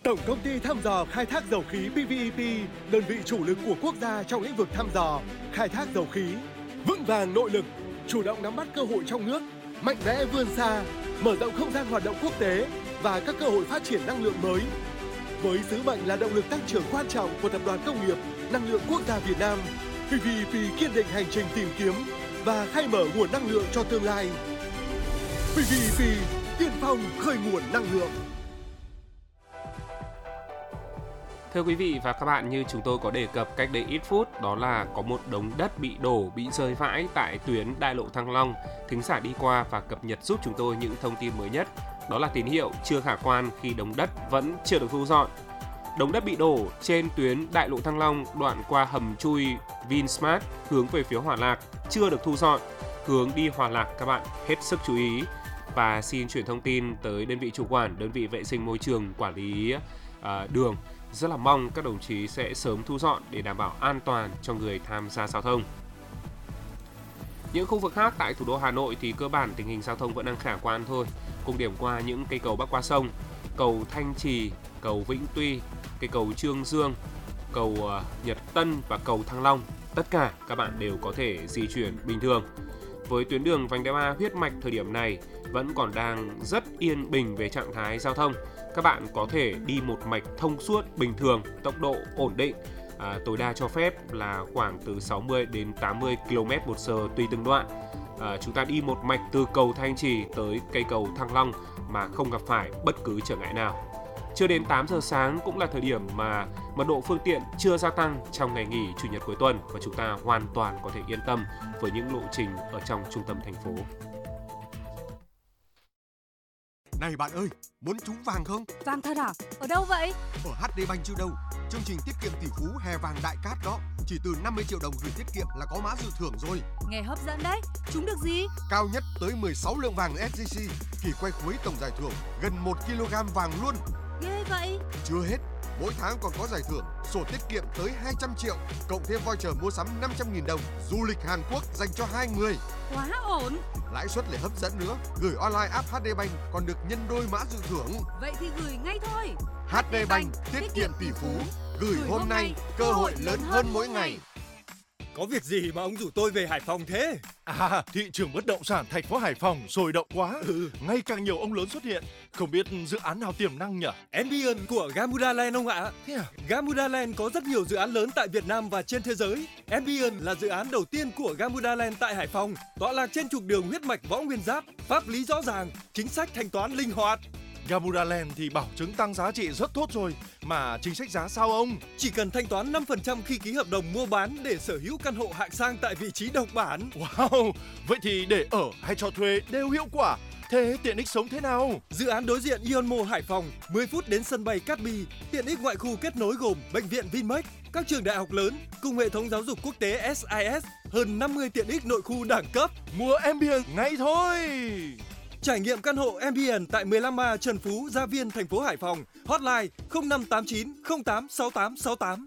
Tổng công ty thăm dò khai thác dầu khí PVEP, đơn vị chủ lực của quốc gia trong lĩnh vực thăm dò, khai thác dầu khí, vững vàng nội lực, chủ động nắm bắt cơ hội trong nước, mạnh mẽ vươn xa, mở rộng không gian hoạt động quốc tế và các cơ hội phát triển năng lượng mới. Với sứ mệnh là động lực tăng trưởng quan trọng của Tập đoàn Công nghiệp Năng lượng Quốc gia Việt Nam, PVEP kiên định hành trình tìm kiếm và khai mở nguồn năng lượng cho tương lai. PVEP, tiên phong khơi nguồn năng lượng. Thưa quý vị và các bạn, như chúng tôi có đề cập cách đây ít phút, đó là có một đống đất bị đổ, bị rơi vãi tại tuyến đại lộ Thăng Long. Thính giả đi qua và cập nhật giúp chúng tôi những thông tin mới nhất. Đó là tín hiệu chưa khả quan khi đống đất vẫn chưa được thu dọn. Đống đất bị đổ trên tuyến đại lộ Thăng Long đoạn qua hầm chui Vinsmart hướng về phía Hòa Lạc chưa được thu dọn. Hướng đi Hòa Lạc các bạn hết sức chú ý và xin chuyển thông tin tới đơn vị chủ quản, đơn vị vệ sinh môi trường quản lý đường. Rất là mong các đồng chí sẽ sớm thu dọn để đảm bảo an toàn cho người tham gia giao thông. Những khu vực khác tại thủ đô Hà Nội thì cơ bản tình hình giao thông vẫn đang khả quan thôi. Cùng điểm qua những cây cầu bắc qua sông, cầu Thanh Trì, cầu Vĩnh Tuy, cây cầu Trương Dương, cầu Nhật Tân và cầu Thăng Long. Tất cả các bạn đều có thể di chuyển bình thường. Với tuyến đường vành đai 3 huyết mạch thời điểm này vẫn còn đang rất yên bình về trạng thái giao thông. Các bạn có thể đi một mạch thông suốt bình thường, tốc độ ổn định, tối đa cho phép là khoảng từ 60 đến 80 km/h tùy từng đoạn. Chúng ta đi một mạch từ cầu Thanh Trì tới cây cầu Thăng Long mà không gặp phải bất cứ trở ngại nào. Chưa đến 8 giờ sáng cũng là thời điểm mà mật độ phương tiện chưa gia tăng trong ngày nghỉ Chủ nhật cuối tuần và chúng ta hoàn toàn có thể yên tâm với những lộ trình ở trong trung tâm thành phố. Này bạn ơi, muốn trúng vàng không? Vàng thật à? Ở đâu vậy? Ở HD Bank chứ đâu. Chương trình tiết kiệm tỷ phú hè vàng đại cát đó. Chỉ từ 50 triệu đồng gửi tiết kiệm là có mã dự thưởng rồi. Nghe hấp dẫn đấy. Trúng được gì? Cao nhất tới 16 lượng vàng SJC. Kỳ quay cuối tổng giải thưởng gần 1 kg vàng luôn. Ghê vậy. Chưa hết, mỗi tháng còn có giải thưởng sổ tiết kiệm tới 200 triệu, cộng thêm voucher mua sắm 500.000 đồng, du lịch Hàn Quốc dành cho 2 người. Quá ổn. Lãi suất lại hấp dẫn nữa, gửi online app HD Bank còn được nhân đôi mã dự thưởng. Vậy thì gửi ngay thôi. HD Bank, tiết kiệm tỷ phú, gửi hôm nay, cơ hội lớn hơn mỗi ngày. Có việc gì mà ông rủ tôi về Hải Phòng thế? Thị trường bất động sản thành phố Hải Phòng sôi động quá. Ngày càng nhiều ông lớn xuất hiện. Không biết dự án nào tiềm năng nhỉ? Ambience của Gamuda Land ông ạ. Thế à? Gamuda Land có rất nhiều dự án lớn tại Việt Nam và trên thế giới. Ambience là dự án đầu tiên của Gamuda Land tại Hải Phòng, tọa lạc trên trục đường huyết mạch Võ Nguyên Giáp, pháp lý rõ ràng, chính sách thanh toán linh hoạt. Gamuda Land thì bảo chứng tăng giá trị rất tốt rồi, mà chính sách giá sao ông? Chỉ cần thanh toán 5% khi ký hợp đồng mua bán để sở hữu căn hộ hạng sang tại vị trí độc bản. Wow, vậy thì để ở hay cho thuê đều hiệu quả. Thế tiện ích sống thế nào? Dự án đối diện Ion Mall Hải Phòng, 10 phút đến sân bay Cát Bi, tiện ích ngoại khu kết nối gồm bệnh viện Vinmec, các trường đại học lớn cùng hệ thống giáo dục quốc tế SIS, hơn 50 tiện ích nội khu đẳng cấp. Mua Ambience ngay thôi. Trải nghiệm căn hộ Ambience tại 15A Trần Phú, Gia Viên, thành phố Hải Phòng. Hotline 0589 08 6868.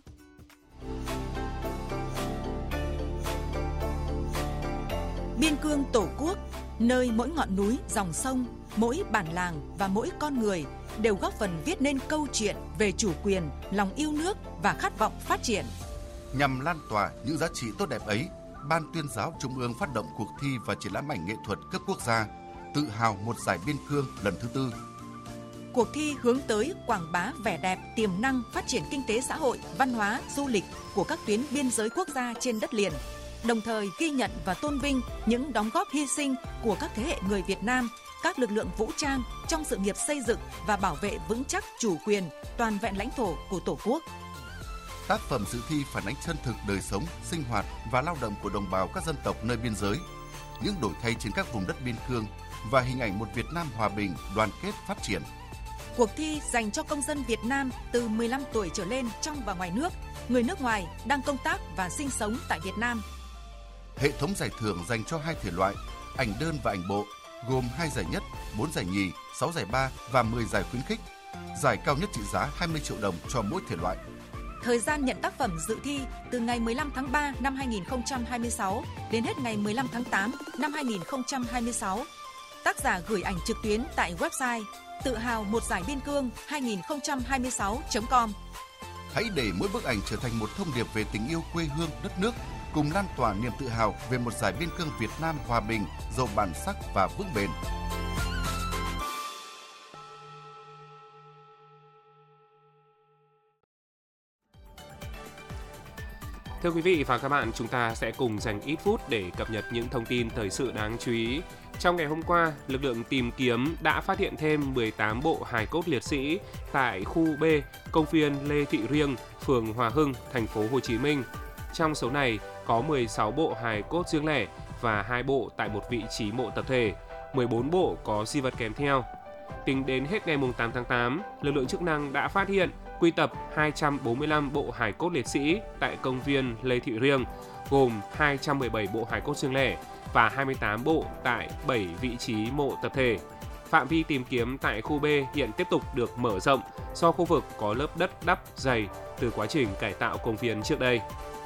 Biên cương Tổ quốc, nơi mỗi ngọn núi, dòng sông, mỗi bản làng và mỗi con người đều góp phần viết nên câu chuyện về chủ quyền, lòng yêu nước và khát vọng phát triển. Nhằm lan tỏa những giá trị tốt đẹp ấy, Ban Tuyên giáo Trung ương phát động cuộc thi và triển lãm ảnh nghệ thuật cấp quốc gia Tự hào một giải biên cương lần thứ 4. Cuộc thi hướng tới quảng bá vẻ đẹp, tiềm năng, phát triển kinh tế xã hội, văn hóa, du lịch của các tuyến biên giới quốc gia trên đất liền, đồng thời ghi nhận và tôn vinh những đóng góp hy sinh của các thế hệ người Việt Nam, các lực lượng vũ trang trong sự nghiệp xây dựng và bảo vệ vững chắc chủ quyền, toàn vẹn lãnh thổ của Tổ quốc. Tác phẩm dự thi phản ánh chân thực đời sống, sinh hoạt và lao động của đồng bào các dân tộc nơi biên giới, những đổi thay trên các vùng đất biên cương và hình ảnh một Việt Nam hòa bình, đoàn kết, phát triển. Cuộc thi dành cho công dân Việt Nam từ 15 tuổi trở lên trong và ngoài nước, người nước ngoài đang công tác và sinh sống tại Việt Nam. Hệ thống giải thưởng dành cho 2 thể loại, ảnh đơn và ảnh bộ, gồm 2 giải nhất, 4 giải nhì, 6 giải ba và 10 giải khuyến khích. Giải cao nhất trị giá 20 triệu đồng cho mỗi thể loại. Thời gian nhận tác phẩm dự thi từ ngày 15 tháng 3 năm 2026 đến hết ngày 15 tháng 8 năm 2026. Tác giả gửi ảnh trực tuyến tại website tự hào một giải biên cương 2026.com. Hãy để mỗi bức ảnh trở thành một thông điệp về tình yêu quê hương, đất nước, cùng lan tỏa niềm tự hào về một giải biên cương Việt Nam hòa bình, giàu bản sắc và vững bền. Thưa quý vị và các bạn, chúng ta sẽ cùng dành ít phút để cập nhật những thông tin thời sự đáng chú ý. Trong ngày hôm qua, lực lượng tìm kiếm đã phát hiện thêm 18 bộ hài cốt liệt sĩ tại khu B, công viên Lê Thị Riêng, phường Hòa Hưng, thành phố Hồ Chí Minh. Trong số này có 16 bộ hài cốt riêng lẻ và 2 bộ tại một vị trí mộ tập thể, 14 bộ có di vật kèm theo. Tính đến hết ngày 8 tháng 8, lực lượng chức năng đã phát hiện quy tập 245 bộ hài cốt liệt sĩ tại công viên Lê Thị Riêng, gồm 217 bộ hài cốt riêng lẻ và 28 bộ tại 7 vị trí mộ tập thể. Phạm vi tìm kiếm tại khu B hiện tiếp tục được mở rộng do khu vực có lớp đất đắp dày từ quá trình cải tạo công viên trước đây.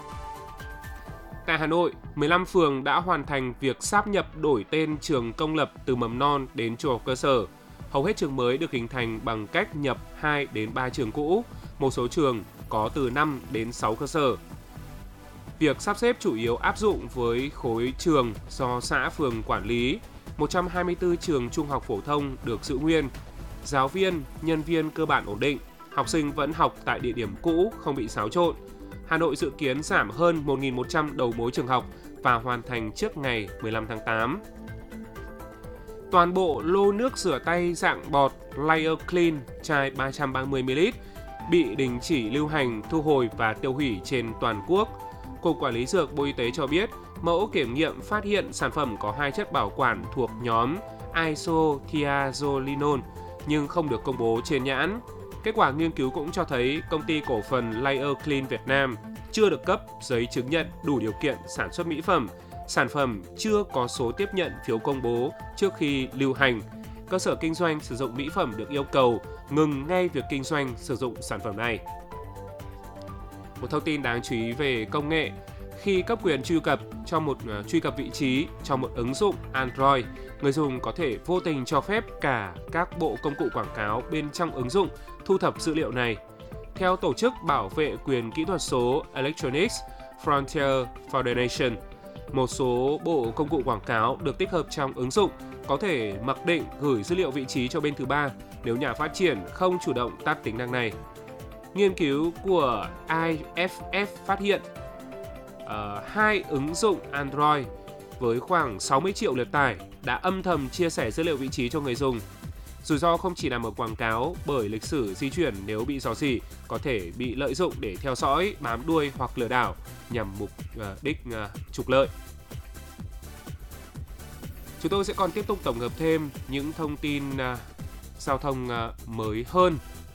Tại Hà Nội, 15 phường đã hoàn thành việc sáp nhập đổi tên trường công lập từ mầm non đến trung học cơ sở. Hầu hết trường mới được hình thành bằng cách nhập 2 đến 3 trường cũ, một số trường có từ 5 đến 6 cơ sở. Việc sắp xếp chủ yếu áp dụng với khối trường do xã phường quản lý. 124 trường trung học phổ thông được giữ nguyên. Giáo viên, nhân viên cơ bản ổn định, học sinh vẫn học tại địa điểm cũ không bị xáo trộn. Hà Nội dự kiến giảm hơn 1.100 đầu mối trường học và hoàn thành trước ngày 15 tháng 8. Toàn bộ lô nước rửa tay dạng bọt Layer Clean chai 330ml bị đình chỉ lưu hành, thu hồi và tiêu hủy trên toàn quốc. Cục Quản lý Dược Bộ Y tế cho biết, mẫu kiểm nghiệm phát hiện sản phẩm có 2 chất bảo quản thuộc nhóm isothiazolinol nhưng không được công bố trên nhãn. Kết quả nghiên cứu cũng cho thấy công ty cổ phần Layer Clean Việt Nam chưa được cấp giấy chứng nhận đủ điều kiện sản xuất mỹ phẩm. Sản phẩm chưa có số tiếp nhận phiếu công bố trước khi lưu hành. Cơ sở kinh doanh sử dụng mỹ phẩm được yêu cầu ngừng ngay việc kinh doanh sử dụng sản phẩm này. Một thông tin đáng chú ý về công nghệ. Khi cấp quyền truy cập vị trí cho một ứng dụng Android, người dùng có thể vô tình cho phép cả các bộ công cụ quảng cáo bên trong ứng dụng thu thập dữ liệu này. Theo Tổ chức Bảo vệ quyền kỹ thuật số Electronic Frontier Foundation, một số bộ công cụ quảng cáo được tích hợp trong ứng dụng có thể mặc định gửi dữ liệu vị trí cho bên thứ ba nếu nhà phát triển không chủ động tắt tính năng này. Nghiên cứu của IFF phát hiện 2 ứng dụng Android với khoảng 60 triệu lượt tải đã âm thầm chia sẻ dữ liệu vị trí cho người dùng. Rủi ro không chỉ nằm ở quảng cáo bởi lịch sử di chuyển nếu bị rò rỉ có thể bị lợi dụng để theo dõi, bám đuôi hoặc lừa đảo nhằm mục đích trục lợi. Chúng tôi sẽ còn tiếp tục tổng hợp thêm những thông tin giao thông mới hơn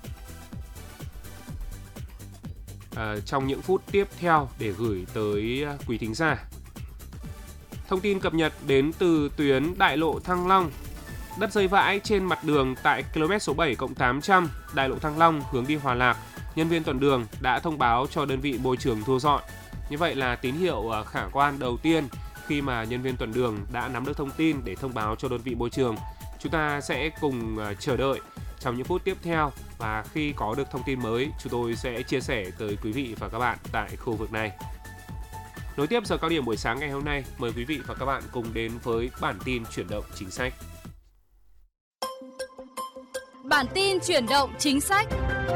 trong những phút tiếp theo để gửi tới quý thính giả. Thông tin cập nhật đến từ tuyến đại lộ Thăng Long. Đất rơi vãi trên mặt đường tại km số 7+800 đại lộ Thăng Long hướng đi Hòa Lạc. Nhân viên tuần đường đã thông báo cho đơn vị môi trường thu dọn. Như vậy là tín hiệu khả quan đầu tiên khi mà nhân viên tuần đường đã nắm được thông tin để thông báo cho đơn vị môi trường. Chúng ta sẽ cùng chờ đợi trong những phút tiếp theo và khi có được thông tin mới, chúng tôi sẽ chia sẻ tới quý vị và các bạn tại khu vực này. Nối tiếp giờ cao điểm buổi sáng ngày hôm nay, mời quý vị và các bạn cùng đến với bản tin chuyển động chính sách. Bản tin chuyển động chính sách.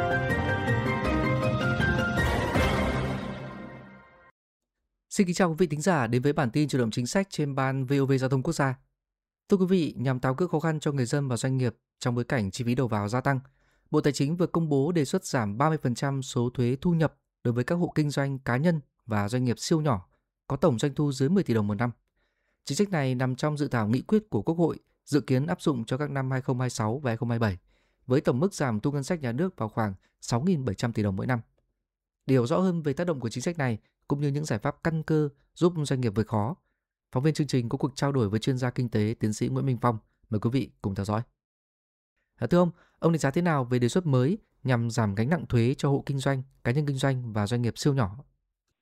Xin kính chào quý vị thính giả đến với bản tin chuyển động chính sách trên ban VOV Giao thông Quốc gia. Thưa quý vị, nhằm tháo gỡ khó khăn cho người dân và doanh nghiệp trong bối cảnh chi phí đầu vào gia tăng, Bộ Tài chính vừa công bố đề xuất giảm 30% số thuế thu nhập đối với các hộ kinh doanh cá nhân và doanh nghiệp siêu nhỏ có tổng doanh thu dưới 10 tỷ đồng một năm. Chính sách này nằm trong dự thảo nghị quyết của Quốc hội, dự kiến áp dụng cho các năm 2026 và 2027, với tổng mức giảm thu ngân sách nhà nước vào khoảng 6.700 tỷ đồng mỗi năm. Để hiểu rõ hơn về tác động của chính sách này cũng như những giải pháp căn cơ giúp doanh nghiệp vượt khó, phóng viên chương trình có cuộc trao đổi với chuyên gia kinh tế tiến sĩ Nguyễn Minh Phong. Mời quý vị cùng theo dõi. Thưa ông đánh giá thế nào về đề xuất mới nhằm giảm gánh nặng thuế cho hộ kinh doanh, cá nhân kinh doanh và doanh nghiệp siêu nhỏ?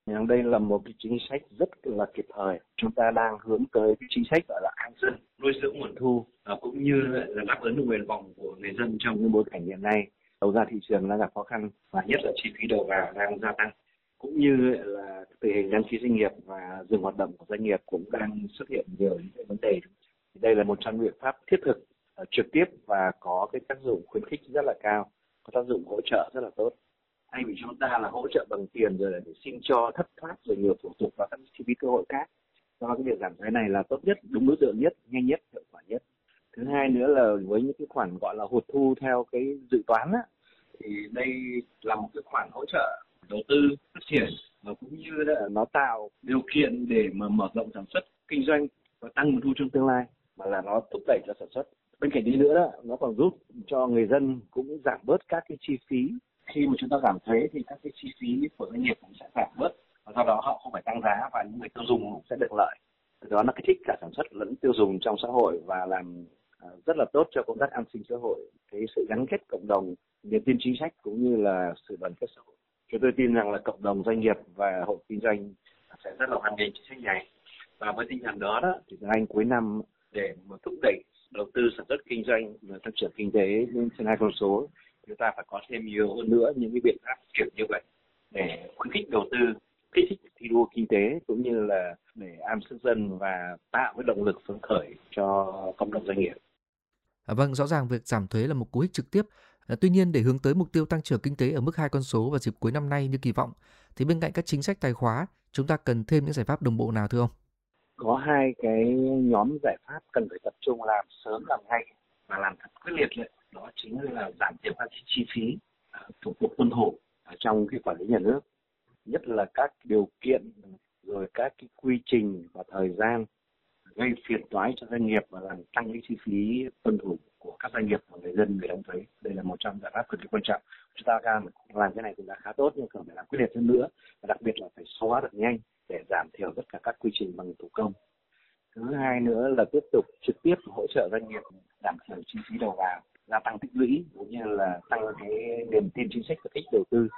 Đây là một cái chính sách rất là kịp thời. Chúng ta đang hướng tới cái chính sách gọi là an dân, nuôi dưỡng nguồn thu cũng như là đáp ứng được nguyện vọng của người dân trong cái bối cảnh hiện nay. Đầu ra thị trường đang gặp khó khăn và nhất là chi phí đầu vào đang gia tăng, cũng như là tình hình đăng ký doanh nghiệp và dừng hoạt động của doanh nghiệp cũng đang xuất hiện nhiều những cái vấn đề. Đây là một trong những biện pháp thiết thực, trực tiếp và có cái tác dụng khuyến khích rất là cao, có tác dụng hỗ trợ rất là tốt. Thay vì chúng ta là hỗ trợ bằng tiền rồi để xin cho thất thoát rồi nhiều thủ tục và các chi phí cơ hội khác, do cái việc giảm thuế này là tốt nhất, đúng đối tượng nhất, nhanh nhất, hiệu quả nhất. Thứ hai nữa là với những cái khoản gọi là hụt thu theo cái dự toán á, thì đây là một cái khoản hỗ trợ đầu tư phát triển và cũng như là nó tạo điều kiện để mà mở rộng sản xuất kinh doanh và tăng nguồn thu trong tương lai, mà là nó thúc đẩy cho sản xuất. Bên cạnh đi nữa đó, nó còn giúp cho người dân cũng giảm bớt các cái chi phí. Khi mà chúng ta giảm thuế thì các cái chi phí của doanh nghiệp cũng sẽ giảm bớt, và do đó họ không phải tăng giá và những người tiêu dùng cũng sẽ được lợi. Từ đó nó kích thích cả sản xuất lẫn tiêu dùng trong xã hội và làm rất là tốt cho công tác an sinh xã hội, cái sự gắn kết cộng đồng, niềm tin chính sách cũng như là sự đoàn kết xã hội. Chúng tôi tin rằng là cộng đồng doanh nghiệp và hộ kinh doanh sẽ rất là hoan nghênh chính sách này. Và với tinh thần đó thì anh cuối năm để mà thúc đẩy đầu tư sản xuất kinh doanh và tăng trưởng kinh tế lên trên 2 con số, chúng ta phải có thêm nhiều hơn nữa những cái biện pháp kiểu như vậy để khuyến khích đầu tư, kích thích thi đua kinh tế cũng như là để am sức dân và tạo cái động lực phấn khởi cho cộng đồng doanh nghiệp. Vâng, rõ ràng việc giảm thuế là một cú hích trực tiếp. Tuy nhiên, để hướng tới mục tiêu tăng trưởng kinh tế ở mức 2 con số vào dịp cuối năm nay như kỳ vọng, thì bên cạnh các chính sách tài khóa, chúng ta cần thêm những giải pháp đồng bộ nào thưa ông? Có hai cái nhóm giải pháp cần phải tập trung làm sớm, làm ngay và làm thật quyết liệt. Đó chính là giảm thiểu các chi phí, thủ tục tuân thủ trong cái quản lý nhà nước, nhất là các điều kiện rồi các cái quy trình và thời gian gây phiền toái cho doanh nghiệp và làm tăng cái chi phí tuân thủ của các doanh nghiệp và người dân, người đóng thuế. Đây là một trong giải pháp cực kỳ quan trọng. Chúng ta làm cái này cũng đã khá tốt nhưng cần phải làm quyết liệt hơn nữa, và đặc biệt là phải số hóa được nhanh để giảm thiểu tất cả các quy trình bằng thủ công. Thứ hai nữa là tiếp tục trực tiếp hỗ trợ doanh nghiệp giảm thiểu chi phí đầu vào, gia tăng tích lũy cũng như là tăng cái niềm tin chính sách và kích đầu tư.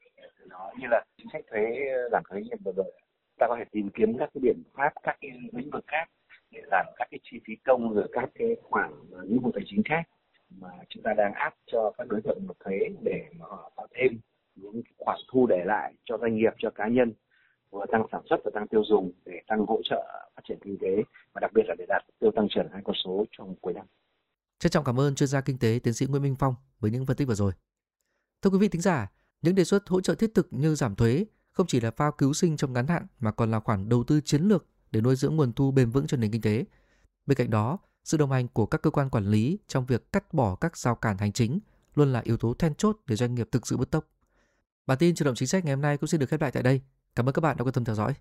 Đó như là chính sách thuế giảm thuế nhập vừa rồi, ta có thể tìm kiếm các cái biện pháp, các cái lĩnh vực khác để giảm các cái chi phí công rồi các cái khoản nghĩa vụ tài chính khác mà chúng ta đang áp cho các đối tượng nộp thuế để mà họ tạo thêm những khoản thu để lại cho doanh nghiệp, cho cá nhân, vừa tăng sản xuất và tăng tiêu dùng để tăng hỗ trợ phát triển kinh tế và đặc biệt là để đạt mục tiêu tăng trưởng 2 con số trong cuối năm. Trân trọng cảm ơn chuyên gia kinh tế tiến sĩ Nguyễn Minh Phong với những phân tích vừa rồi. Thưa quý vị thính giả, những đề xuất hỗ trợ thiết thực như giảm thuế không chỉ là phao cứu sinh trong ngắn hạn mà còn là khoản đầu tư chiến lược để nuôi dưỡng nguồn thu bền vững cho nền kinh tế. Bên cạnh đó, sự đồng hành của các cơ quan quản lý trong việc cắt bỏ các rào cản hành chính luôn là yếu tố then chốt để doanh nghiệp thực sự bứt tốc. Bản tin Chuyển động chính sách ngày hôm nay cũng xin được khép lại tại đây. Cảm ơn các bạn đã quan tâm theo dõi.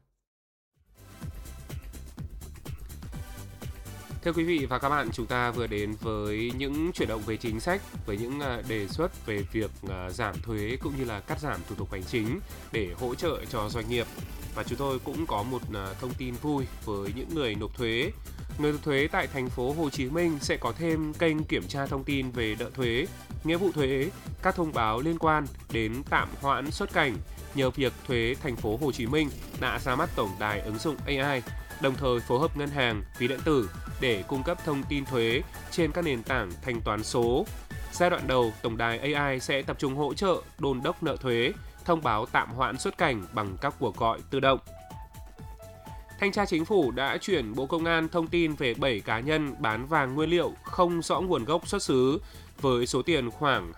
Thưa quý vị và các bạn, chúng ta vừa đến với những chuyển động về chính sách, với những đề xuất về việc giảm thuế cũng như là cắt giảm thủ tục hành chính để hỗ trợ cho doanh nghiệp. Và chúng tôi cũng có một thông tin vui với những người nộp thuế. Người nộp thuế tại thành phố Hồ Chí Minh sẽ có thêm kênh kiểm tra thông tin về nợ thuế, nghĩa vụ thuế, các thông báo liên quan đến tạm hoãn xuất cảnh nhờ việc thuế thành phố Hồ Chí Minh đã ra mắt tổng đài ứng dụng AI, đồng thời phối hợp ngân hàng, ví điện tử để cung cấp thông tin thuế trên các nền tảng thanh toán số. Giai đoạn đầu, tổng đài AI sẽ tập trung hỗ trợ đôn đốc nợ thuế, thông báo tạm hoãn xuất cảnh bằng các cuộc gọi tự động. Thanh tra Chính phủ đã chuyển Bộ Công an thông tin về 7 cá nhân bán vàng nguyên liệu không rõ nguồn gốc xuất xứ với số tiền khoảng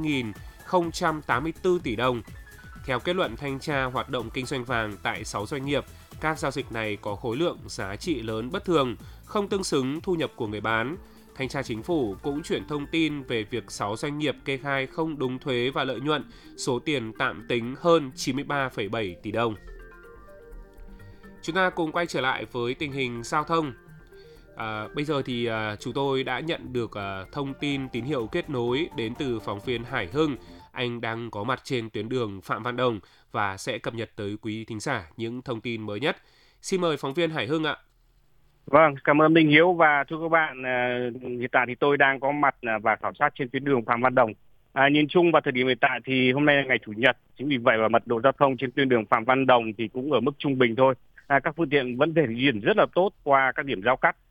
2.084 tỷ đồng. Theo kết luận thanh tra hoạt động kinh doanh vàng tại 6 doanh nghiệp, các giao dịch này có khối lượng giá trị lớn bất thường, không tương xứng thu nhập của người bán. Thanh tra Chính phủ cũng chuyển thông tin về việc 6 doanh nghiệp kê khai không đúng thuế và lợi nhuận, số tiền tạm tính hơn 93,7 tỷ đồng. Chúng ta cùng quay trở lại với tình hình giao thông. Bây giờ thì chúng tôi đã nhận được thông tin tín hiệu kết nối đến từ phóng viên Hải Hưng. Anh đang có mặt trên tuyến đường Phạm Văn Đồng và sẽ cập nhật tới quý thính giả những thông tin mới nhất. Xin mời phóng viên Hải Hưng ạ. Vâng, cảm ơn Minh Hiếu và thưa các bạn, hiện tại thì tôi đang có mặt và khảo sát trên tuyến đường Phạm Văn Đồng. Nhìn chung vào thời điểm hiện tại thì hôm nay là ngày Chủ nhật, chính vì vậy mà mật độ giao thông trên tuyến đường Phạm Văn Đồng thì cũng ở mức trung bình thôi. Các phương tiện vẫn thể di chuyển rất là tốt qua các điểm giao cắt.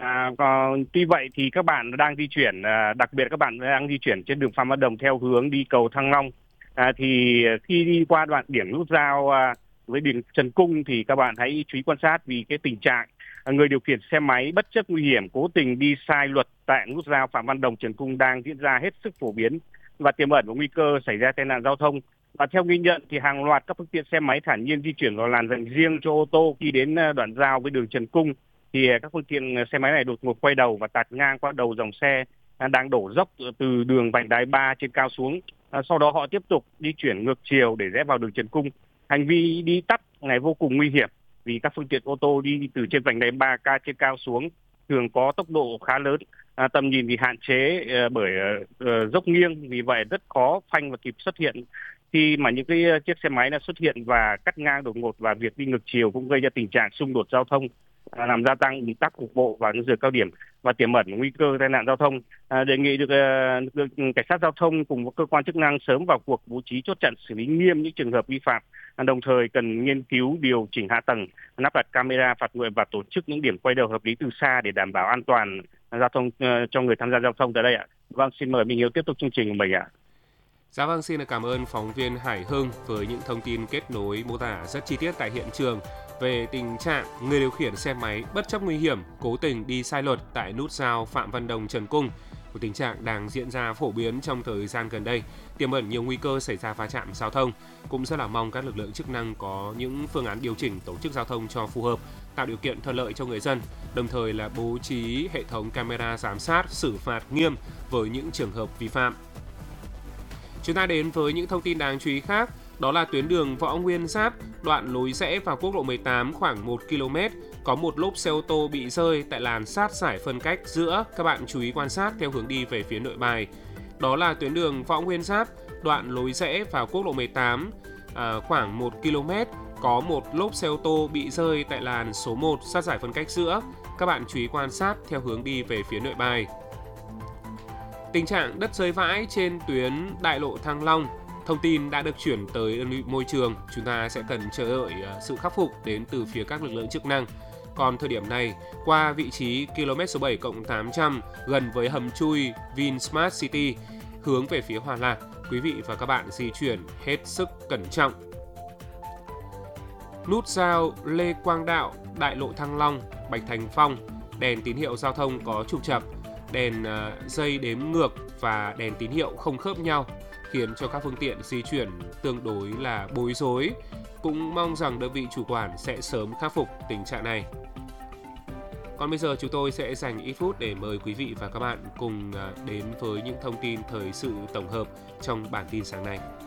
Tuy vậy thì các bạn đang di chuyển, đặc biệt các bạn đang di chuyển trên đường Phạm Văn Đồng theo hướng đi cầu Thăng Long, thì khi đi qua đoạn điểm nút giao với đường Trần Cung thì các bạn hãy chú ý quan sát, vì cái tình trạng người điều khiển xe máy bất chấp nguy hiểm cố tình đi sai luật tại nút giao Phạm Văn Đồng Trần Cung đang diễn ra hết sức phổ biến và tiềm ẩn nguy cơ xảy ra tai nạn giao thông. Và theo ghi nhận thì hàng loạt các phương tiện xe máy thản nhiên di chuyển vào làn dành riêng cho ô tô khi đến đoạn giao với đường Trần Cung, thì các phương tiện xe máy này đột ngột quay đầu và tạt ngang qua đầu dòng xe đang đổ dốc từ đường vành đai 3 trên cao xuống. Sau đó họ tiếp tục di chuyển ngược chiều để rẽ vào đường Trần Cung. Hành vi đi tắt này vô cùng nguy hiểm, vì các phương tiện ô tô đi từ trên vành đai 3 trên cao xuống thường có tốc độ khá lớn, tầm nhìn thì hạn chế bởi dốc nghiêng, vì vậy rất khó phanh và kịp xuất hiện khi mà những cái chiếc xe máy đã xuất hiện và cắt ngang đột ngột, và việc đi ngược chiều cũng gây ra tình trạng xung đột giao thông, làm gia tăng ùn tắc cục bộ vào những giờ cao điểm và tiềm ẩn nguy cơ tai nạn giao thông. Đề nghị được cảnh sát giao thông cùng với cơ quan chức năng sớm vào cuộc bố trí chốt chặn xử lý nghiêm những trường hợp vi phạm, đồng thời cần nghiên cứu điều chỉnh hạ tầng, lắp đặt camera phạt nguội và tổ chức những điểm quay đầu hợp lý từ xa để đảm bảo an toàn giao thông cho người tham gia giao thông tại đây ạ. Vâng, xin mời Minh Hiếu tiếp tục chương trình của mình ạ. Dạ vâng, xin được cảm ơn phóng viên Hải Hưng với những thông tin kết nối mô tả rất chi tiết tại hiện trường về tình trạng người điều khiển xe máy bất chấp nguy hiểm cố tình đi sai luật tại nút giao Phạm Văn Đồng Trần Cung. Một tình trạng đang diễn ra phổ biến trong thời gian gần đây, tiềm ẩn nhiều nguy cơ xảy ra va chạm giao thông. Cũng rất là mong các lực lượng chức năng có những phương án điều chỉnh tổ chức giao thông cho phù hợp, tạo điều kiện thuận lợi cho người dân, đồng thời là bố trí hệ thống camera giám sát, xử phạt nghiêm với những trường hợp vi phạm. Chúng ta đến với những thông tin đáng chú ý khác, đó là tuyến đường Võ Nguyên Giáp, đoạn lối rẽ vào quốc lộ 18 khoảng 1 km, có một lốp xe ô tô bị rơi tại làn sát giải phân cách giữa, các bạn chú ý quan sát theo hướng đi về phía Nội Bài. Đó là tuyến đường Võ Nguyên Giáp, đoạn lối rẽ vào quốc lộ 18 khoảng 1 km, có một lốp xe ô tô bị rơi tại làn số 1 sát giải phân cách giữa, các bạn chú ý quan sát theo hướng đi về phía Nội Bài. Tình trạng đất rơi vãi trên tuyến đại lộ Thăng Long, thông tin đã được chuyển tới đơn vị môi trường, chúng ta sẽ cần chờ đợi sự khắc phục đến từ phía các lực lượng chức năng. Còn thời điểm này, qua vị trí km số 7+800 gần với hầm chui VinSmart City hướng về phía Hòa Lạc, quý vị và các bạn di chuyển hết sức cẩn trọng. Nút giao Lê Quang Đạo, đại lộ Thăng Long, Bạch Thành Phong, đèn tín hiệu giao thông có trục trặc, đèn dây đếm ngược và đèn tín hiệu không khớp nhau, khiến cho các phương tiện di chuyển tương đối là bối rối. Cũng mong rằng đơn vị chủ quản sẽ sớm khắc phục tình trạng này. Còn bây giờ chúng tôi sẽ dành ít phút để mời quý vị và các bạn cùng đến với những thông tin thời sự tổng hợp trong bản tin sáng nay.